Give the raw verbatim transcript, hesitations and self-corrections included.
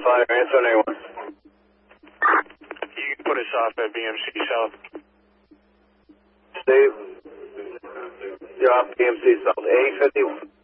Fire, answer anyone. You can put us off at B M C South. Steve, you're off B M C South, A fifty-one.